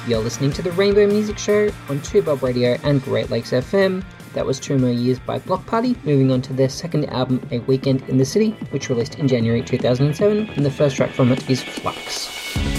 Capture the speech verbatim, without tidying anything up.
You're listening to the Rainbow Music Show on two Bob Radio and Great Lakes F M. That was Two More Years by Block Party, moving on to their second album, A Weekend in the City, which released in January two thousand seven, and the first track from it is Flux.